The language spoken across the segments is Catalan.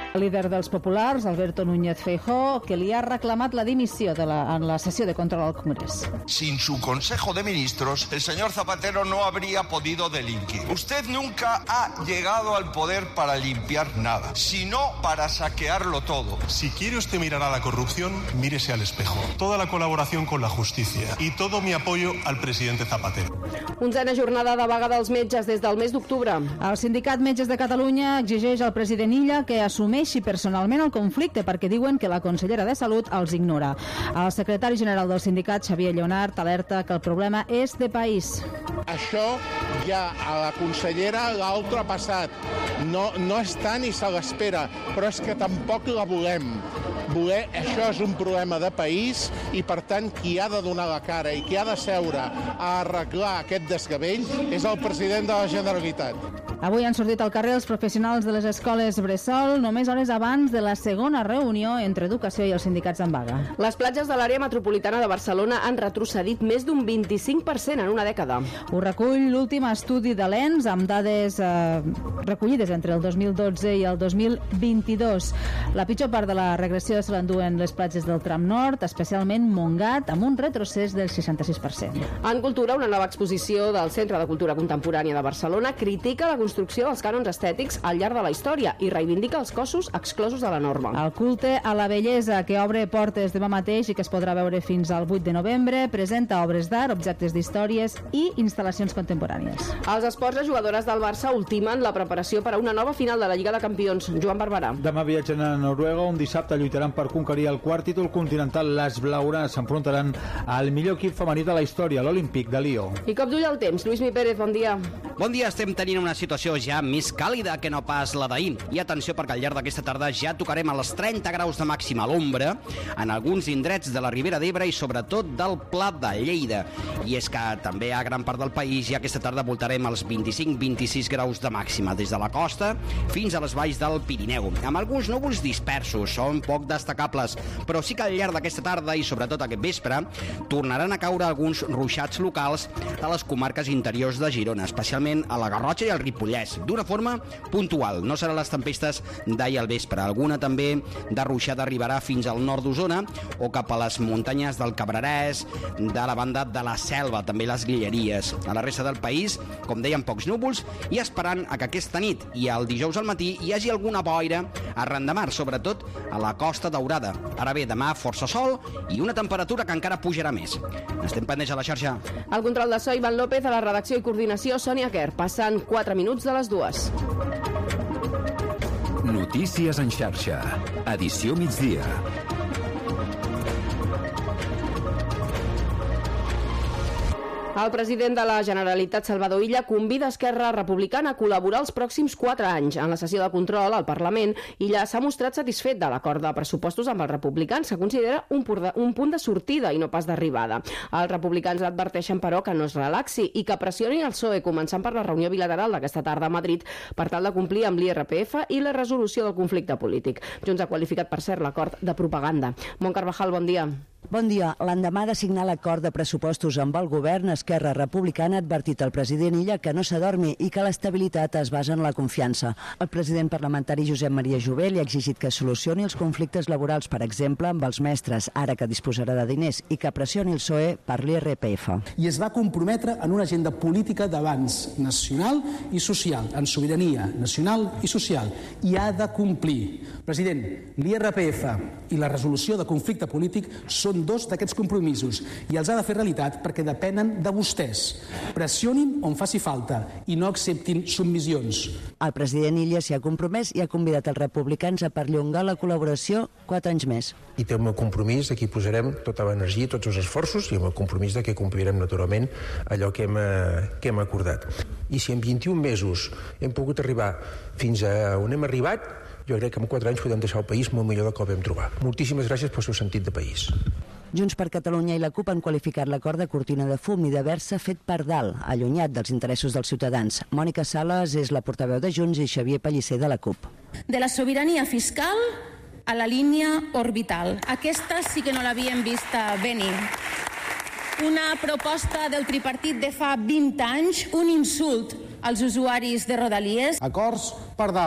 El líder dels populars, Alberto Núñez Feijóo, que li ha reclamat la dimissió en la sessió de control al Congrés. Sin su Consejo de Ministros, el señor Zapatero no habría podido delinquir. Usted nunca ha llegado al poder para limpiar nada, sino para saquearlo todo. Si quiere usted mirar a la corrupción, mírese al espejo. Toda la colaboración con la justicia y todo mi apoyo al presidente Zapatero. Onzena jornada de vaga dels metges des del mes d'octubre. El Sindicat Metges de Catalunya exigeix al president Illa que assumeixi personalment el conflicte perquè diuen que la consellera de Salut els ignora. El secretari general del sindicat, Xavier Lleonart, alerta que el problema és de país. Això ja a la consellera l'ha ultrapassat. No està ni se l'espera, però és que tampoc la volem. Això és un problema de país i, per tant, qui ha de donar la cara i qui ha de seure a arreglar aquest desgavell és el president de la Generalitat. Avui han sortit al carrer els professionals de les escoles Bressol només hores abans de la segona reunió entre Educació i els sindicats en vaga. Les platges de l'àrea metropolitana de Barcelona han retrocedit més d'un 25% en una dècada. Ho recull l'últim estudi de l'ENS amb dades recollides entre el 2012 i el 2022. La pitjor part de la regressió se l'enduen les platges del tram nord, especialment Montgat, amb un retrocés del 66%. En Cultura, una nova exposició del Centre de Cultura Contemporània de Barcelona critica la construcció dels cànons estètics al llarg de la història i reivindica els cossos exclosos de la norma. El culte a la bellesa, que obre portes demà mateix i que es podrà veure fins al 8 de novembre, presenta obres d'art, objectes d'històries i instal·lacions contemporànies. Els esports, les jugadores del Barça ultimen la preparació per a una nova final de la Lliga de Campions. Joan Barberà. Demà viatgen a Noruega, un dissabte lluitaran per conquerir el quart títol continental. Les blaugranes s'enfrontaran al millor equip femení de la història, l'Olímpic de Lió. I cop d'ull al temps. Lluís Mi Pérez, bon dia. Bon dia, estem tenint una situació ja més càlida que no pas la d'ahir. I atenció, perquè al llarg d'aquesta tarda ja tocarem a les 30 graus de màxima a l'ombra en alguns indrets de la Ribera d'Ebre i sobretot del Pla de Lleida. I és que també a gran part del país ja aquesta tarda voltarem als 25-26 graus de màxima, des de la costa fins a les valls del Pirineu, amb alguns núvols dispersos, són poc destacables, però sí que al llarg d'aquesta tarda i sobretot aquest vespre tornaran a caure alguns ruixats locals a les comarques interiors de Girona, especialment a la Garrotxa i al Ripollès, d'una forma puntual. No seran les tempestes d'ahir al vespre. Alguna també de ruixada arribarà fins al nord d'Osona o cap a les muntanyes del Cabrerès, de la banda de la Selva, també les Guilleries. A la resta del país, com dèiem, pocs núvols i esperant a que aquesta nit i el dijous al matí hi hagi alguna boira arran de mar, sobretot a la Costa Daurada. Ara bé, demà força sol i una temperatura que encara pujarà més. Estem pendents a la xarxa. Al control de so, Ivan López, a la redacció i coordinació, Sònia Quer. Passen 4 minuts de les 2. Notícies en xarxa. Edició migdia. El president de la Generalitat, Salvador Illa, convida Esquerra Republicana a col·laborar els pròxims 4 anys. En la sessió de control al Parlament, Illa s'ha mostrat satisfet de l'acord de pressupostos amb els republicans, que considera un punt de sortida i no pas d'arribada. Els republicans adverteixen, però, que no es relaxi i que pressioni el PSOE, començant per la reunió bilateral d'aquesta tarda a Madrid, per tal de complir amb l'IRPF i la resolució del conflicte polític. Junts ha qualificat, per cert, l'acord de propaganda. Mont Carvajal, bon dia. Bon dia. L'endemà de signar l'acord de pressupostos amb el govern, Esquerra Republicana ha advertit al president Illa que no s'adormi i que l'estabilitat es basa en la confiança. El president parlamentari Josep Maria Jové li ha exigit que solucioni els conflictes laborals, per exemple, amb els mestres, ara que disposarà de diners, i que pressioni el PSOE per l'IRPF. I es va comprometre en una agenda política d'avanç nacional i social, en sobirania nacional i social, i ha de complir. President, l'IRPF i la resolució de conflicte polític són 2 d'aquests compromisos i els ha de fer realitat perquè depenen de vostès. Pressionin on faci falta i no acceptin submissions. El president Illa s'hi ha compromès i ha convidat els republicans a perllongar la col·laboració 4 anys més. I té un compromís, aquí posarem tota l'energia, tots els esforços i amb el compromís de que complirem naturalment allò que hem acordat. I si en 21 mesos hem pogut arribar fins a on hem arribat, jo crec que en 4 anys podem deixar el país molt millor del que el vam trobar. Moltíssimes gràcies pel seu sentit de país. Junts per Catalunya i la CUP han qualificat l'acord de cortina de fum i d'haver-se fet per dalt, allunyat dels interessos dels ciutadans. Mònica Sales és la portaveu de Junts i Xavier Pellicer de la CUP. De la sobirania fiscal a la línia orbital. Aquesta sí que no l'havíem vista venir. Una proposta del tripartit de fa 20 anys, un insult als usuaris de Rodalies. Acords per dalt.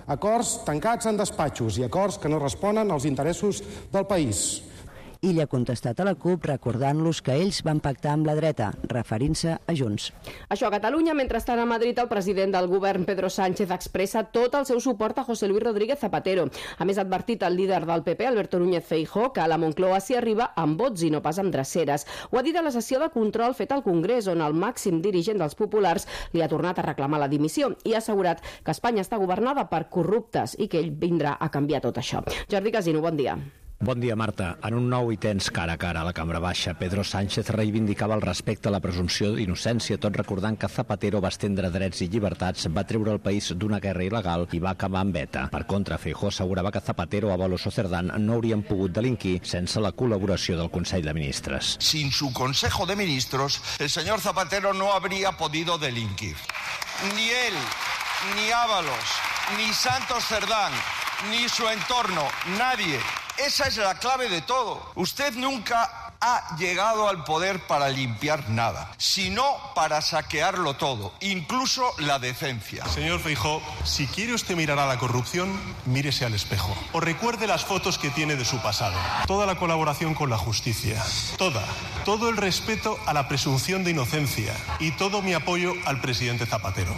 acords tancats en despatxos i acords que no responen als interessos del país. Illa ha contestat a la CUP recordant-los que ells van pactar amb la dreta, referint-se a Junts. Això a Catalunya. Mentrestant, a Madrid, el president del govern, Pedro Sánchez, expressa tot el seu suport a José Luis Rodríguez Zapatero. A més, ha advertit el líder del PP, Alberto Núñez Feijóo, que a la Moncloa s'hi arriba amb vots i no pas amb dreceres. Ho ha dit a la sessió de control feta al Congrés, on el màxim dirigent dels populars li ha tornat a reclamar la dimissió i ha assegurat que Espanya està governada per corruptes i que ell vindrà a canviar tot això. Jordi Casino, bon dia. Bon dia, Marta. En un nou i tens cara a cara a la Cambra Baixa, Pedro Sánchez reivindicava el respecte a la presumpció d'innocència, tot recordant que Zapatero va estendre drets i llibertats, va treure el país d'una guerra il·legal i va acabar amb ETA. Per contra, Feijóo assegurava que Zapatero, Ábalos o Cerdán no haurien pogut delinquir sense la col·laboració del Consell de Ministres. Sin su Consejo de Ministros, el señor Zapatero no habría podido delinquir. Ni él, ni Ábalos, ni Santos Cerdán, ni su entorno, nadie. Esa es la clave de todo. Usted nunca ha llegado al poder para limpiar nada, sino para saquearlo todo, incluso la decencia. Señor Feijóo, si quiere usted mirar a la corrupción, mírese al espejo. O recuerde las fotos que tiene de su pasado. Toda la colaboración con la justicia. Todo el respeto a la presunción de inocencia y todo mi apoyo al presidente Zapatero.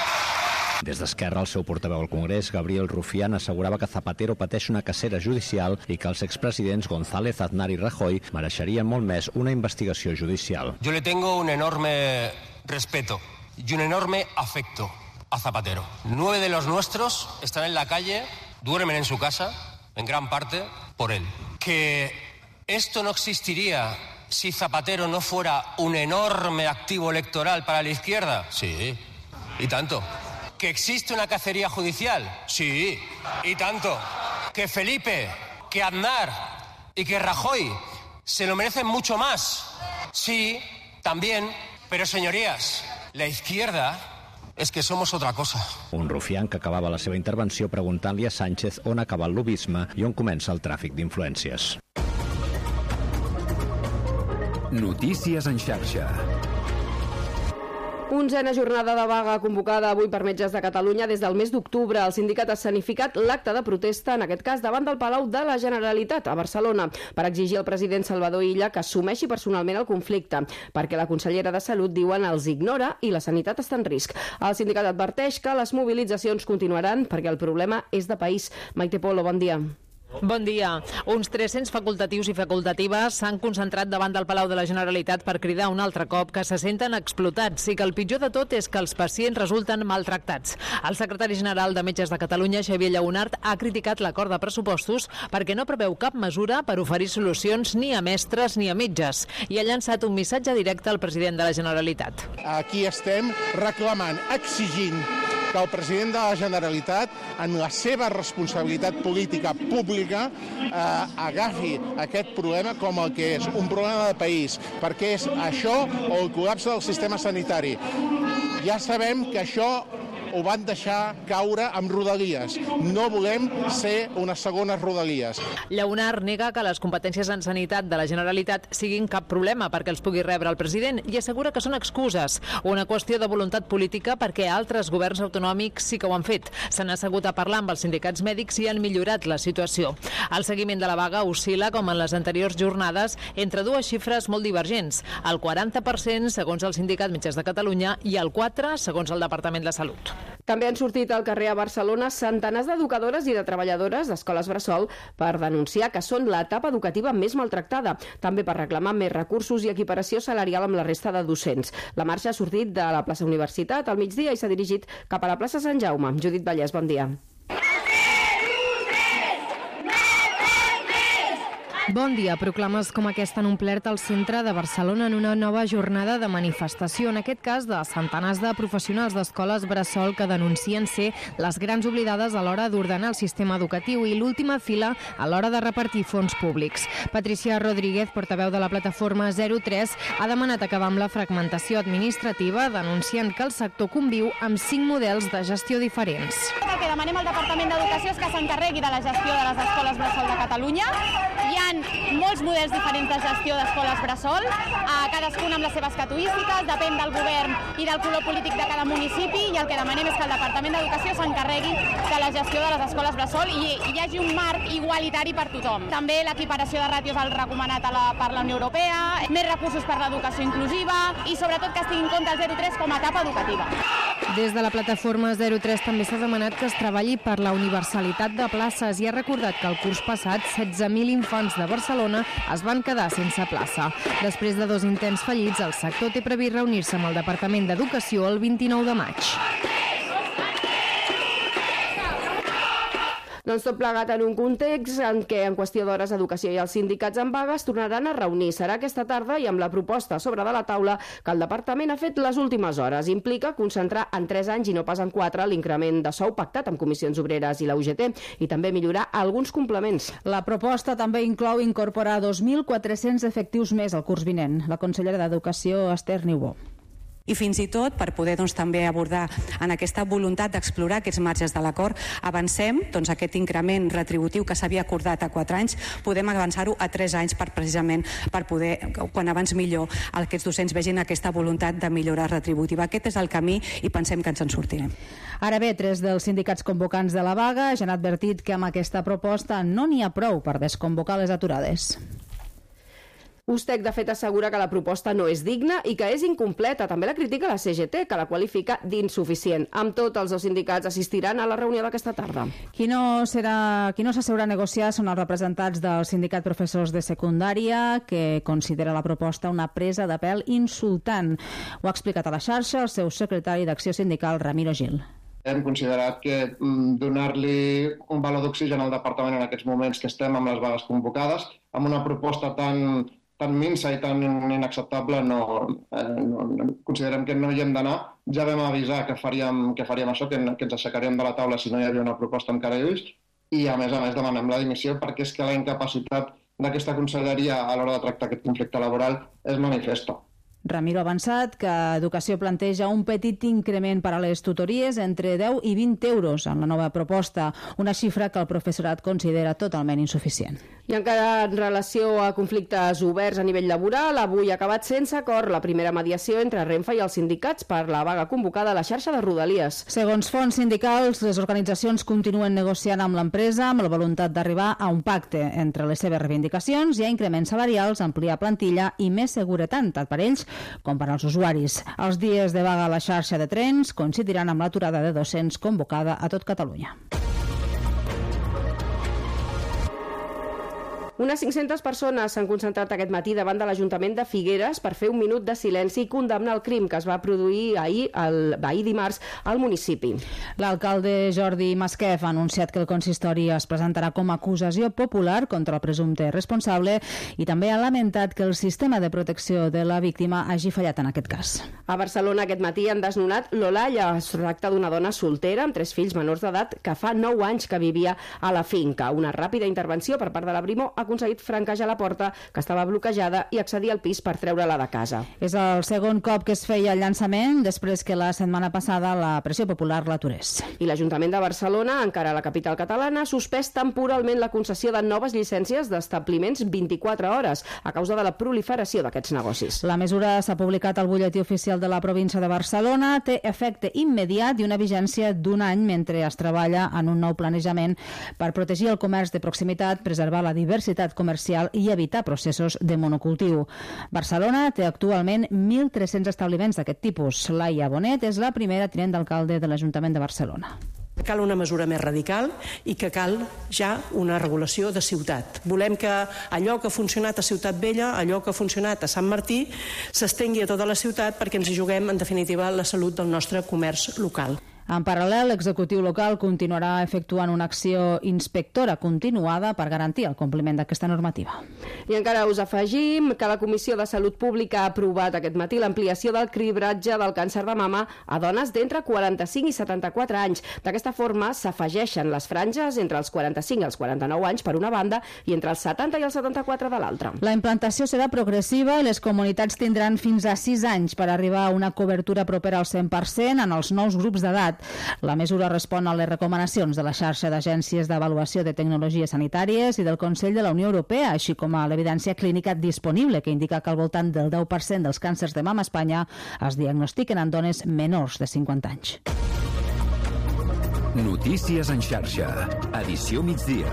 Des d'Esquerra, el seu portaveu al Congrés, Gabriel Rufián, assegurava que Zapatero pateix una cacera judicial i que els expresidents González, Aznar i Rajoy mereixerien molt més una investigació judicial. Yo le tengo un enorme respeto y un enorme afecto a Zapatero. 9 de los nuestros están en la calle, duermen en su casa, en gran parte por él. Que esto no existiría si Zapatero no fuera un enorme activo electoral para la izquierda. Sí, y tanto. ¿Que existe una cacería judicial? Sí, y tanto. ¿Que Felipe, que Aznar y que Rajoy se lo merecen mucho más? Sí, también. Pero, señorías, la izquierda és que somos otra cosa. Un Rufián que acabava la seva intervenció preguntant-li a Sánchez on acaba el lobbisme i on comença el tràfic d'influències. Notícies en xarxa. Onzena jornada de vaga convocada avui per metges de Catalunya des del mes d'octubre. El sindicat ha escenificat l'acte de protesta, en aquest cas davant del Palau de la Generalitat, a Barcelona, per exigir al president Salvador Illa que assumeixi personalment el conflicte, perquè la consellera de Salut, diuen, els ignora i la sanitat està en risc. El sindicat adverteix que les mobilitzacions continuaran perquè el problema és de país. Maite Polo, bon dia. Bon dia. Uns 300 facultatius i facultatives s'han concentrat davant del Palau de la Generalitat per cridar un altre cop que se senten explotats i que el pitjor de tot és que els pacients resulten maltractats. El secretari general de Metges de Catalunya, Xavier Lleonart, ha criticat l'acord de pressupostos perquè no preveu cap mesura per oferir solucions ni a mestres ni a metges i ha llançat un missatge directe al president de la Generalitat. Aquí estem reclamant, exigint que el president de la Generalitat, en la seva responsabilitat política pública, agafi aquest problema com el que és, un problema de país, perquè és això o el col·lapse del sistema sanitari. Ja sabem que això ho van deixar caure amb Rodalies. No volem ser unes segones Rodalies. Lleonart nega que les competències en sanitat de la Generalitat siguin cap problema perquè els pugui rebre el president i assegura que són excuses, una qüestió de voluntat política perquè altres governs autonòmics sí que ho han fet. S'han assegut a parlar amb els sindicats mèdics i han millorat la situació. El seguiment de la vaga oscil·la, com en les anteriors jornades, entre dues xifres molt divergents. El 40% segons el sindicat Metges de Catalunya i el 4% segons el Departament de Salut. També han sortit al carrer a Barcelona centenars d'educadores i de treballadores d'escoles bressol per denunciar que són l'etapa educativa més maltractada, també per reclamar més recursos i equiparació salarial amb la resta de docents. La marxa ha sortit de la plaça Universitat al migdia i s'ha dirigit cap a la plaça Sant Jaume. Judit Vallès, bon dia. Bon dia. Proclames com aquesta han omplert el centre de Barcelona en una nova jornada de manifestació, en aquest cas de centenars de professionals d'escoles bressol que denuncien ser les grans oblidades a l'hora d'ordenar el sistema educatiu i l'última fila a l'hora de repartir fons públics. Patricia Rodríguez, portaveu de la plataforma 03, ha demanat acabar amb la fragmentació administrativa, denunciant que el sector conviu amb 5 models de gestió diferents. El que demanem al Departament d'Educació és que s'encarregui de la gestió de les escoles bressol de Catalunya. Hi ha Existeixen molts models diferents de gestió d'escoles bressol, cadascun amb les seves casuístiques, depèn del govern i del color polític de cada municipi, i el que demanem és que el Departament d'Educació s'encarregui de la gestió de les escoles bressol i hi hagi un marc igualitari per tothom. També l'equiparació de ràtios al recomanat per la Unió Europea, més recursos per l'educació inclusiva i sobretot que es tingui en compte el 0-3 com a etapa educativa. Des de la plataforma 03 també s'ha demanat que es treballi per la universalitat de places i ha recordat que el curs passat 16.000 infants de Barcelona es van quedar sense plaça. Després de 2 intents fallits, el sector té previst reunir-se amb el Departament d'Educació el 29 de maig. Doncs tot plegat en un context en què en qüestió d'hores Educació i els sindicats en vaga es tornaran a reunir. Serà aquesta tarda i amb la proposta sobre de la taula que el departament ha fet les últimes hores. Implica concentrar en 3 anys i no pas en 4 l'increment de sou pactat amb Comissions Obreres i la UGT i també millorar alguns complements. La proposta també inclou incorporar 2.400 efectius més al curs vinent. La consellera d'Educació, Esther Niubó. I fins i tot, per poder també abordar en aquesta voluntat d'explorar aquests marges de l'acord, avancem aquest increment retributiu que s'havia acordat a 4 anys, podem avançar-ho a 3 anys precisament per poder, quan abans millor, aquests docents vegin aquesta voluntat de millora retributiva. Aquest és el camí i pensem que ens en sortirem. Ara bé, 3 dels sindicats convocants de la vaga ja han advertit que amb aquesta proposta no n'hi ha prou per desconvocar les aturades. USTEC, de fet, assegura que la proposta no és digna i que és incompleta. També la critica la CGT, que la qualifica d'insuficient. Amb tot, els 2 sindicats assistiran a la reunió d'aquesta tarda. Qui no s'asseurà a negociar són els representants del sindicat professors de secundària, que considera la proposta una presa de pèl insultant. Ho ha explicat a la xarxa el seu secretari d'Acció Sindical, Ramiro Gil. Hem considerat que donar-li un valor d'oxigen al departament en aquests moments que estem amb les vagues convocades, amb una proposta tan minsa i tan inacceptable, considerem que no hi hem d'anar. Ja vam avisar que faríem això, que ens aixecaríem de la taula si no hi havia una proposta amb cara i ulls, i a més demanem la dimissió perquè és que la incapacitat d'aquesta conselleria a l'hora de tractar aquest conflicte laboral és manifesta. Ramiro ha avançat que Educació planteja un petit increment per a les tutories entre 10 i 20 euros en la nova proposta, una xifra que el professorat considera totalment insuficient. I encara en relació a conflictes oberts a nivell laboral, avui ha acabat sense acord la primera mediació entre Renfe i els sindicats per la vaga convocada a la xarxa de Rodalies. Segons fonts sindicals, les organitzacions continuen negociant amb l'empresa amb la voluntat d'arribar a un pacte entre les seves reivindicacions i a increments salarials, ampliar plantilla i més seguretat, tant per ells com per als usuaris. Els dies de vaga a la xarxa de trens coincidiran amb l'aturada de docents convocada a tot Catalunya. Unes 500 persones s'han concentrat aquest matí davant de l'Ajuntament de Figueres per fer un minut de silenci i condemnar el crim que es va produir ahir dimarts al municipi. L'alcalde Jordi Masquef ha anunciat que el consistori es presentarà com a acusació popular contra el presumpte responsable i també ha lamentat que el sistema de protecció de la víctima hagi fallat en aquest cas. A Barcelona aquest matí han desnonat l'Olalla. Es tracta d'una dona soltera amb 3 fills menors d'edat que fa 9 anys que vivia a la finca. Una ràpida intervenció per part de la Brimo ha aconseguit franquejar la porta, que estava bloquejada, i accedir al pis per treure-la de casa. És el segon cop que es feia el llançament després que la setmana passada la pressió popular l'aturés. I l'Ajuntament de Barcelona, encara a la capital catalana, ha suspès temporalment la concessió de noves llicències d'establiments 24 hores a causa de la proliferació d'aquests negocis. La mesura s'ha publicat al butlletí oficial de la província de Barcelona, té efecte immediat i una vigència d'1 any mentre es treballa en un nou planejament per protegir el comerç de proximitat, preservar la diversitat comercial i evitar processos de monocultiu. Barcelona té actualment 1.300 establiments d'aquest tipus. Laia Bonet és la primera tinent d'alcalde de l'Ajuntament de Barcelona. Cal una mesura més radical i que cal ja una regulació de ciutat. Volem que allò que ha funcionat a Ciutat Vella, allò que ha funcionat a Sant Martí, s'estengui a tota la ciutat perquè ens hi juguem, en definitiva, la salut del nostre comerç local. En paral·lel, l'executiu local continuarà efectuant una acció inspectora continuada per garantir el compliment d'aquesta normativa. I encara us afegim que la Comissió de Salut Pública ha aprovat aquest matí l'ampliació del cribratge del càncer de mama a dones d'entre 45 i 74 anys. D'aquesta forma, s'afegeixen les franges entre els 45 i els 49 anys per una banda i entre els 70 i els 74 de l'altra. La implantació serà progressiva i les comunitats tindran fins a 6 anys per arribar a una cobertura propera al 100% en els nous grups d'edat. Estat. La mesura respon a les recomanacions de la xarxa d'agències d'avaluació de tecnologies sanitàries i del Consell de la Unió Europea, així com a l'evidència clínica disponible, que indica que al voltant del 10% dels càncers de mama a Espanya es diagnostiquen en dones menors de 50 anys. Notícies en xarxa. Edició migdia.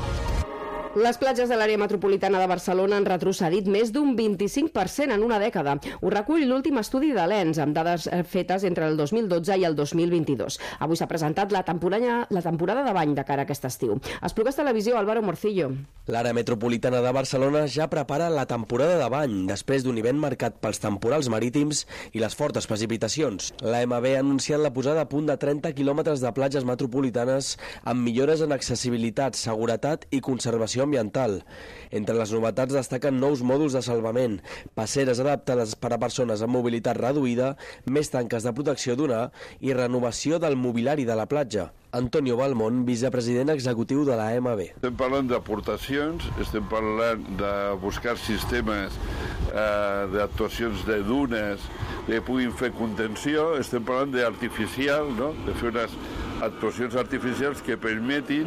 Les platges de l'àrea metropolitana de Barcelona han retrocedit més d'un 25% en una dècada. Ho recull l'últim estudi de l'ENS, amb dades fetes entre el 2012 i el 2022. Avui s'ha presentat la temporada de bany de cara a aquest estiu. Esplugues Televisió, Álvaro Morcillo. L'àrea metropolitana de Barcelona ja prepara la temporada de bany, després d'un hivern marcat pels temporals marítims i les fortes precipitacions. L'AMB ha anunciat la posada a punt de 30 quilòmetres de platges metropolitanes amb millores en accessibilitat, seguretat i conservació ambiental. Entre les novetats destaquen nous mòduls de salvament, passeres adaptades per a persones amb mobilitat reduïda, més tanques de protecció d'una i renovació del mobiliari de la platja. Antonio Balmont, vicepresident executiu de la AMB. Estem parlant d'aportacions, estem parlant de buscar sistemes d'actuacions de dunes que puguin fer contenció, estem parlant d'artificial, no? De fer unes actuacions artificials que permetin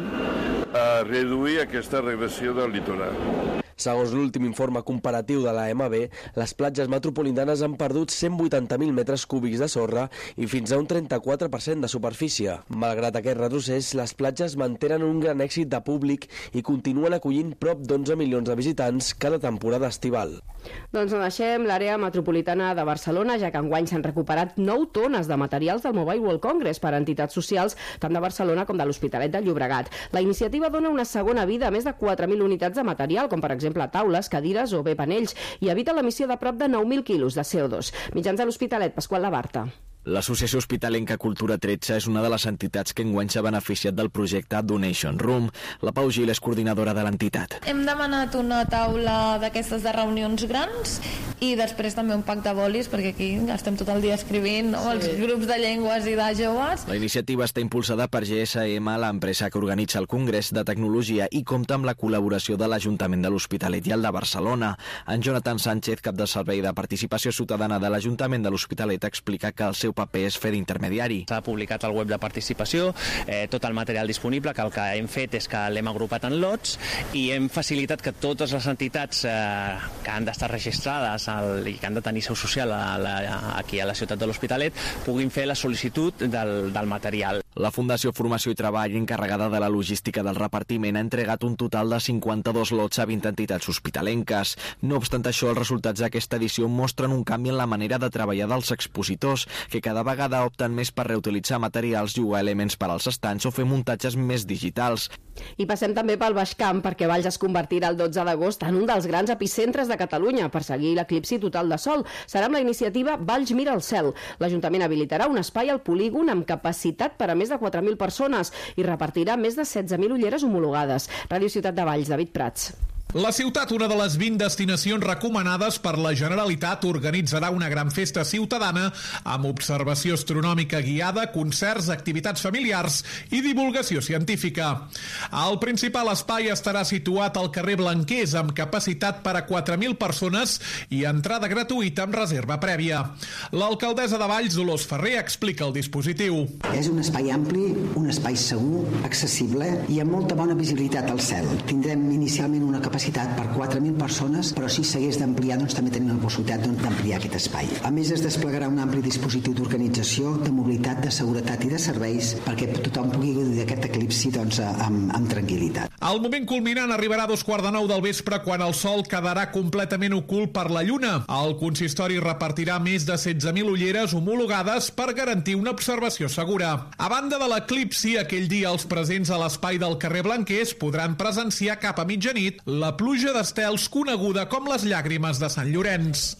reduir aquesta regressió del litoral. Segons l'últim informe comparatiu de la AMB, les platges metropolitanes han perdut 180.000 metres cúbics de sorra i fins a un 34% de superfície. Malgrat aquest retrocés, les platges mantenen un gran èxit de públic i continuen acollint prop d'11 milions de visitants cada temporada estival. Doncs no deixem l'àrea metropolitana de Barcelona, ja que enguany s'han recuperat 9 tones de materials del Mobile World Congress per a entitats socials tant de Barcelona com de l'Hospitalet de Llobregat. La iniciativa dona una segona vida a més de 4.000 unitats de material, com per exemple taules, cadires o bé panells, i evita l'emissió de prop de 9.000 quilos de CO2. Mitjans de l'Hospitalet, Pasqual Labarta. L'Associació Hospitalenca Cultura 13 és una de les entitats que enguany s'ha beneficiat del projecte Donation Room. La Pau Gil és coordinadora de l'entitat. Hem demanat una taula d'aquestes de reunions grans i després també un pack de bolis, perquè aquí estem tot el dia escrivint, no? Els grups de llengües i de joves. La iniciativa està impulsada per GSM, l'empresa que organitza el Congrés de Tecnologia, i compta amb la col·laboració de l'Ajuntament de l'Hospitalet i el de Barcelona. En Jonathan Sánchez, cap del Servei de Participació Ciutadana de l'Ajuntament de l'Hospitalet, explica que el seu paper és fer d'intermediari. S'ha publicat al web de participació tot el material disponible, que el que hem fet és que l'hem agrupat en lots i hem facilitat que totes les entitats que han d'estar registrades i que han de tenir seu social aquí a la ciutat de l'Hospitalet puguin fer la sol·licitud del material. La Fundació Formació i Treball, encarregada de la logística del repartiment, ha entregat un total de 52 lots a 20 entitats hospitalenques. No obstant això, els resultats d'aquesta edició mostren un canvi en la manera de treballar dels expositors, que cada vegada opten més per reutilitzar materials, llogar elements per als estanys o fer muntatges més digitals. I passem també pel Baix Camp, perquè Valls es convertirà el 12 d'agost en un dels grans epicentres de Catalunya per seguir l'eclipsi total de sol. Serà amb la iniciativa Valls mira al cel. L'Ajuntament habilitarà un espai al polígon amb capacitat per a més de 4.000 persones i repartirà més de 16.000 ulleres homologades. Ràdio Ciutat de Valls, David Prats. La ciutat, una de les 20 destinacions recomanades per la Generalitat, organitzarà una gran festa ciutadana amb observació astronòmica guiada, concerts, activitats familiars i divulgació científica. El principal espai estarà situat al carrer Blanquers, amb capacitat per a 4.000 persones i entrada gratuïta amb reserva prèvia. L'alcaldessa de Valls, Dolors Ferrer, explica el dispositiu. És un espai ampli, un espai segur, accessible i amb molta bona visibilitat al cel. Tindrem inicialment una capacitat per 4.000 persones, però si s'hagués d'ampliar, doncs també tenim la possibilitat d'ampliar aquest espai. A més, es desplegarà un ampli dispositiu d'organització, de mobilitat, de seguretat i de serveis perquè tothom pugui gaudir d'aquest eclipsi amb tranquil·litat. El moment culminant arribarà a 2:45 del vespre, quan el sol quedarà completament ocult per la lluna. El consistori repartirà més de 16.000 ulleres homologades per garantir una observació segura. A banda de l'eclipsi, aquell dia els presents a l'espai del carrer Blanquers podran presenciar cap a mitjanit la pluja d'estels coneguda com les llàgrimes de Sant Llorenç.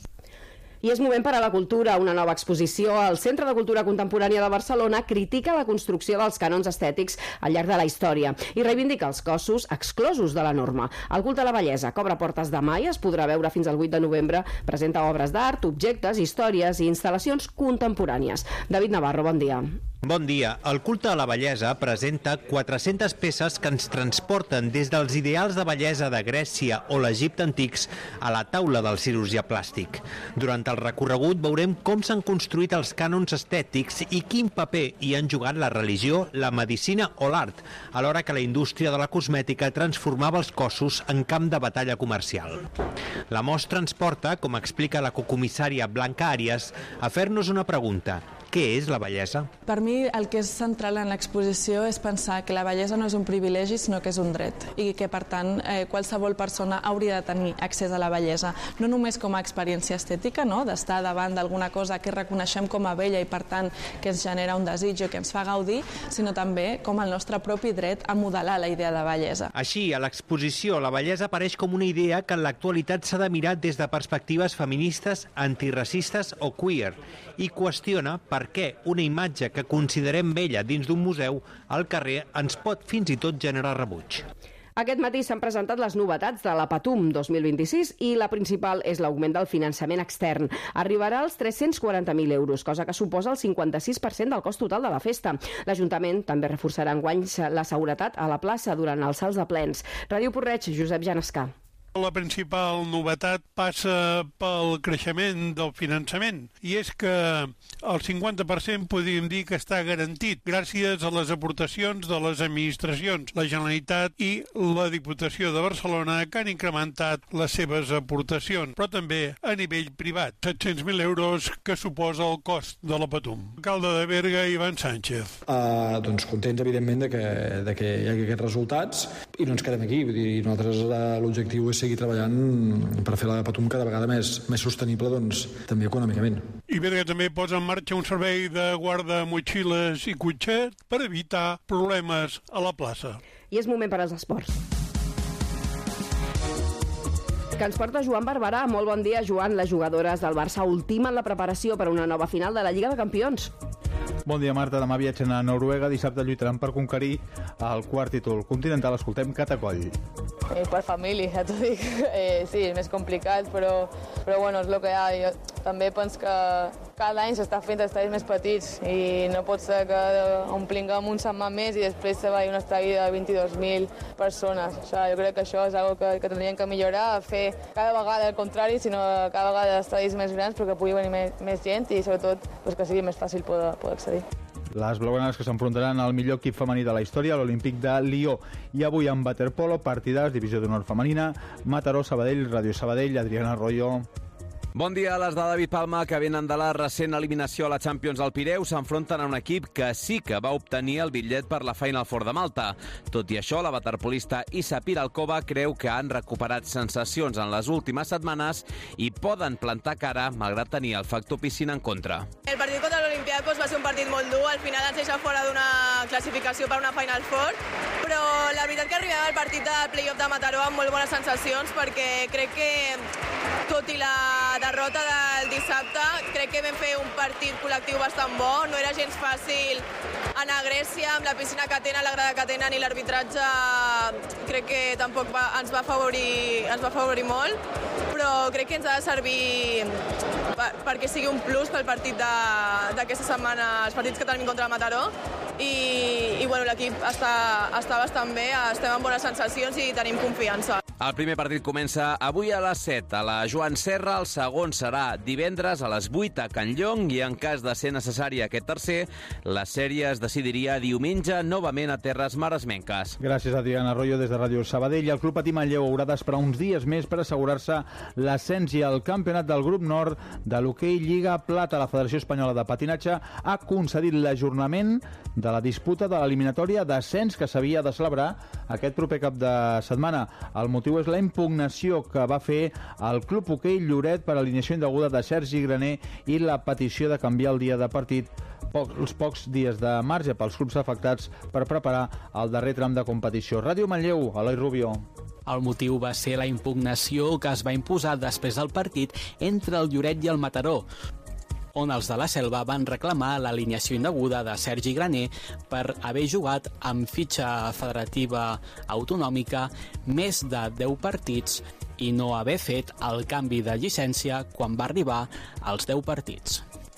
I és moment per a la cultura. Una nova exposició al Centre de Cultura Contemporània de Barcelona critica la construcció dels cànons estètics al llarg de la història i reivindica els cossos exclosos de la norma. El culte a la bellesa, que obre portes demà i es podrà veure fins al 8 de novembre, presenta obres d'art, objectes, històries i instal·lacions contemporànies. David Navarro, bon dia. Bon dia. El culte a la bellesa presenta 400 peces que ens transporten des dels ideals de bellesa de Grècia o l'Egipte antics a la taula del cirurgià plàstic. Durant el recorregut veurem com s'han construït els cànons estètics i quin paper hi han jugat la religió, la medicina o l'art, alhora que la indústria de la cosmètica transformava els cossos en camp de batalla comercial. La mostra ens porta, com explica la cocomissària Blanca Àrias, a fer-nos una pregunta. Què és la bellesa? Per mi el que és central en l'exposició és pensar que la bellesa no és un privilegi, sinó que és un dret i que, per tant, qualsevol persona hauria de tenir accés a la bellesa, no només com a experiència estètica, no? D'estar davant d'alguna cosa que reconeixem com a bella i, per tant, que ens genera un desig o que ens fa gaudir, sinó també com el nostre propi dret a modelar la idea de bellesa. Així, a l'exposició, la bellesa apareix com una idea que en l'actualitat s'ha de mirar des de perspectives feministes, antiracistes o queer i qüestiona per què una imatge que considerem bella dins d'un museu al carrer ens pot fins i tot generar rebuig. Aquest matí s'han presentat les novetats de la Patum 2026 i la principal és l'augment del finançament extern. Arribarà als 340.000 euros, cosa que suposa el 56% del cost total de la festa. L'Ajuntament també reforçarà enguany la seguretat a la plaça durant els salts de plens. Ràdio Porreig, Josep Janescà. La principal novetat passa pel creixement del finançament i és que el 50% podríem dir que està garantit gràcies a les aportacions de les administracions, la Generalitat i la Diputació de Barcelona, que han incrementat les seves aportacions, però també a nivell privat. 700.000 euros que suposa el cost de la Patum. Alcalde de Berga, Ivan Sánchez. Doncs contents, evidentment, de que hi hagi aquests resultats i no ens quedem aquí. Vull dir, nosaltres l'objectiu és seguir treballant per fer la Patum cada vegada més sostenible, doncs, també econòmicament. I Berga també posa en marxa un servei de guarda-motxilles i cotxet per evitar problemes a la plaça. I és moment per als esports. Que ens porta Joan Barberà. Molt bon dia, Joan. Les jugadores del Barça ultimen la preparació per una nova final de la Lliga de Campions. Bon dia, Marta. Demà viatgen a Noruega. Dissabte lluitaran per conquerir el quart títol continental. Escoltem Cata Coll. Per família, ja t'ho dic. Sí, és més complicat, però bueno, és el que hi ha. Jo també penso que cada any s'està fent estadis més petits i no pot ser que omplinguem un setmana més i després se vagi un estadi de 22.000 persones. O sigui, jo crec que això és una cosa que tindríem que millorar, fer cada vegada el contrari, sinó cada vegada estadis més grans perquè pugui venir més gent i sobretot que sigui més fàcil poder accedir. Les blaugranes que s'enfrontaran al millor equip femení de la història, l'Olímpic de Lió. I avui en waterpolo, partidars, divisió d'honor femenina, Mataró, Sabadell, Ràdio Sabadell, Adriana Arroyo. Bon dia. Les de David Palma, que venen de la recent eliminació a la Champions al Pireu, s'enfronten a un equip que sí que va obtenir el bitllet per la Final Four de Malta. Tot i això, la waterpolista Issa Piralkova creu que han recuperat sensacions en les últimes setmanes i poden plantar cara, malgrat tenir el factor piscina en contra. El partit contra l'Olympiacos va ser un partit molt dur. Al final ens deixa fora d'una classificació per una Final Four, però la veritat que arribem al partit del play-off de Mataró amb molt bones sensacions, perquè crec que, tot i la derrota del dissabte, crec que vam fer un partit col·lectiu bastant bo. No era gens fàcil anar a Grècia amb la piscina que tenen, la grada que tenen i l'arbitratge crec que tampoc ens va afavorir molt, però crec que ens ha de servir perquè sigui un plus pel partit d'aquesta setmana, els partits que tenim contra el Mataró, i bueno, l'equip està bastant bé, estem amb bones sensacions i tenim confiança. El primer partit comença avui a les 7 a la Joan Serra, el segon serà divendres a les 8 a Can Llong i en cas de ser necessari aquest tercer, la sèrie es decidiria diumenge novament a terres maresmenques. Gràcies, Adriana Arroyo, des de Ràdio Sabadell. El Club Patí Manlleu haurà d'esperar uns dies més per assegurar-se l'ascens i el campionat del grup nord de l'hoquei Lliga Plata. La Federació Espanyola de Patinatge ha concedit l'ajornament de la disputa de l'eliminatòria d'ascens que s'havia de celebrar aquest proper cap de setmana. El motiu és la impugnació que va fer el Club Hoquei Lloret per alineació indeguda de Sergi Graner i la petició de canviar el dia de partit, els pocs dies de marge pels clubs afectats per preparar el darrer tram de competició. Ràdio Manlleu, Eloi Rubio. El motiu va ser la impugnació que es va imposar després del partit entre el Lloret i el Mataró, on els de la Selva van reclamar l'alineació indeguda de Sergi Graner per haver jugat amb fitxa federativa autonòmica més de 10 partits i no haver fet el canvi de llicència quan va arribar als 10 partits.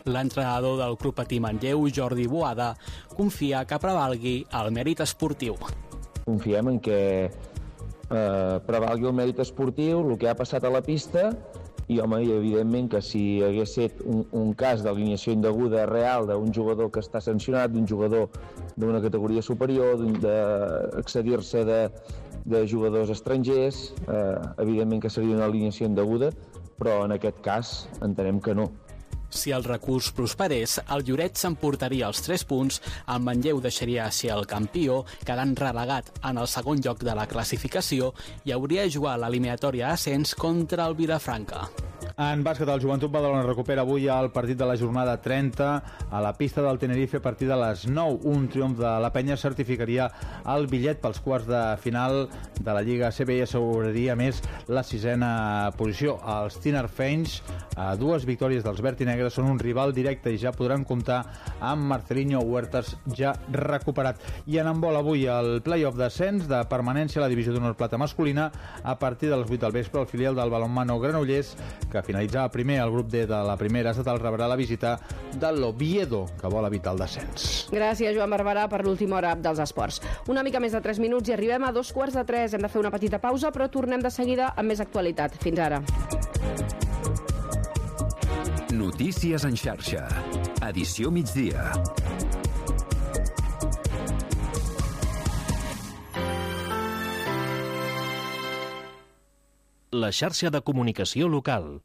L'entrenador del Club Patí Manlleu, Jordi Boada, confia que prevalgui el mèrit esportiu. Confiem en que prevalgui el mèrit esportiu, el que ha passat a la pista, i home, i evidentment que si hi hagués estat un cas d'alineació indeguda real d'un jugador que està sancionat, d'un jugador d'una categoria superior, d'accedir-se de jugadors estrangers, evidentment que seria una alineació indeguda, però en aquest cas entenem que no. Si el recurs prosperés, el Lloret s'emportaria els 3 punts, el Manlleu deixaria ser el campió, quedant relegat en el segon lloc de la classificació i hauria de jugar l'eliminatòria ascens contra el Vilafranca. En bàsquet, el Joventut Badalona recupera avui el partit de la jornada 30 a la pista del Tenerife a partir de les 9. Un triomf de la penya certificaria el bitllet pels quarts de final de la Lliga ACB i asseguraria més la 6a posició. Els Tinerfeins, a 2 victòries dels verd i negre, són un rival directe i ja podran comptar amb Marcelinho Huertas ja recuperat. I en handbol avui el play-off d'ascens de permanència a la divisió d'honor plata masculina a partir de les 8 del vespre. El filial del Balonmano Granollers, que finalitzava primer el grup D de la primera estatal, rebrà la visita de l'Oviedo, que vol evitar el descens. Gràcies, Joan Barberà, per l'última hora dels esports. Una mica més de 3 minuts i arribem a 2:45. Hem de fer una petita pausa, però tornem de seguida amb més actualitat. Fins ara. Notícies en xarxa. Edició migdia. La xarxa de comunicació local.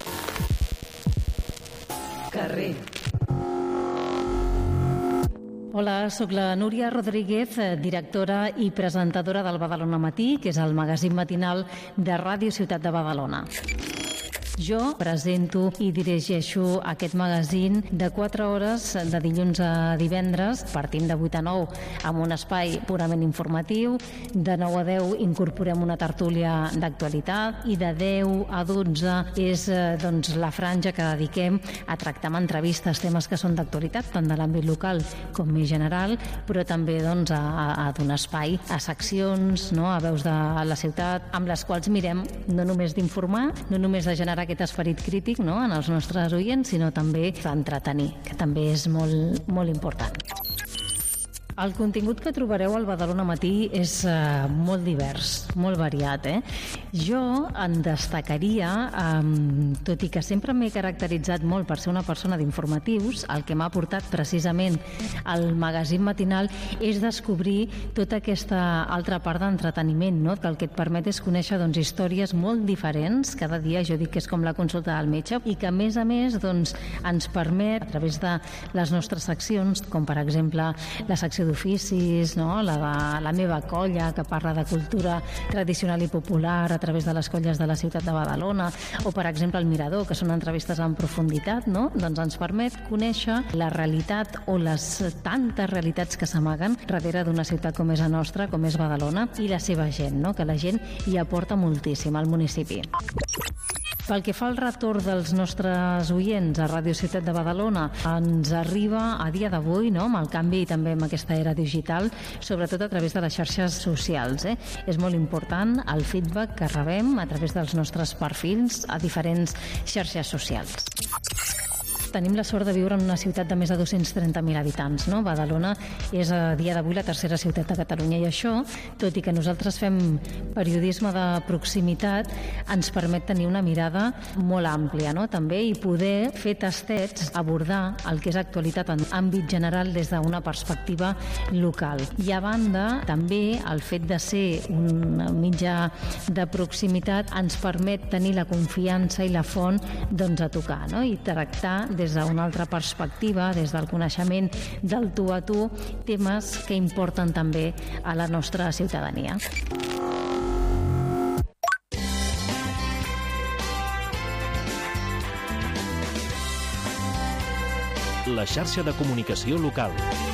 Carrer. Hola, sóc la Núria Rodríguez, directora i presentadora del Badalona Matí, que és el magazín matinal de Ràdio Ciutat de Badalona. Jo presento i dirigeixo aquest magazín de 4 hores de dilluns a divendres. Partim de 8 a 9 amb un espai purament informatiu. De 9 a 10 incorporem una tertúlia d'actualitat i de 10 a 12 és la franja que dediquem a tractar amb entrevistes temes que són d'actualitat, tant de l'àmbit local com més general, però també a donar espai a seccions, a veus de la ciutat, amb les quals mirem no només d'informar, no només de generar aquest esperit crític en els nostres oients, sinó també d'entretenir, que també és molt, molt important. El contingut que trobareu al Badalona Matí és molt divers, molt variat. Jo en destacaria, tot i que sempre m'he caracteritzat molt per ser una persona d'informatius, el que m'ha portat precisament al magazín matinal és descobrir tota aquesta altra part d'entreteniment, que el que et permet és conèixer històries molt diferents. Cada dia jo dic que és com la consulta del metge i que a més ens permet, a través de les nostres seccions, com per exemple la secció d'oficis, la meva colla, que parla de cultura tradicional i popular a través de les colles de la ciutat de Badalona, o per exemple el Mirador, que són entrevistes en profunditat, doncs ens permet conèixer la realitat o les tantes realitats que s'amaguen darrere d'una ciutat com és la nostra, com és Badalona, i la seva gent, que la gent hi aporta moltíssim al municipi. Pel que fa al retorn dels nostres oients a Ràdio Ciutat de Badalona, ens arriba a dia d'avui, amb el canvi i també amb aquesta era digital, sobretot a través de les xarxes socials. És molt important el feedback que rebem a través dels nostres perfils a diferents xarxes socials. Tenim la sort de viure en una ciutat de més de 230.000 habitants. Badalona és a dia d'avui la tercera ciutat de Catalunya i això, tot i que nosaltres fem periodisme de proximitat, ens permet tenir una mirada molt àmplia, també, i poder fer tastets, abordar el que és actualitat en àmbit general des d'una perspectiva local. I a banda, també el fet de ser un mitjà de proximitat ens permet tenir la confiança i la font a tocar, i tractar des d'una altra perspectiva, des del coneixement del tu a tu, temes que importen també a la nostra ciutadania. La xarxa de comunicació local.